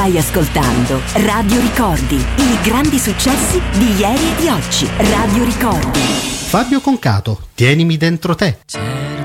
Stai ascoltando Radio Ricordi, i grandi successi di ieri e di oggi. Radio Ricordi. Fabio Concato, Tienimi dentro te.